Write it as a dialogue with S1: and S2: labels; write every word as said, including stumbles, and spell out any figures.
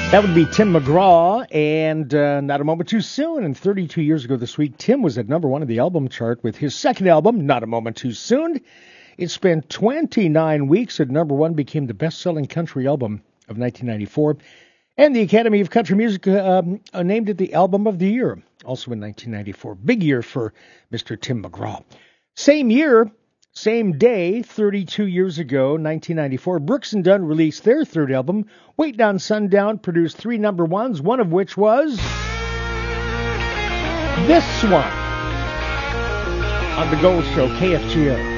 S1: That would be Tim McGraw, and uh, Not a Moment Too Soon. And thirty-two years ago this week, Tim was at number one on the album chart with his second album, Not a Moment Too Soon. It spent twenty-nine weeks at number one, became the best-selling country album of nineteen ninety-four. And the Academy of Country Music um, uh, named it the Album of the Year, also in nineteen ninety-four. Big year for Mister Tim McGraw. Same year, same day, thirty-two years ago, nineteen ninety-four, Brooks and Dunn released their third album, Wait Down Sundown, produced three number ones, one of which was this one on The Gold Show, K F G O.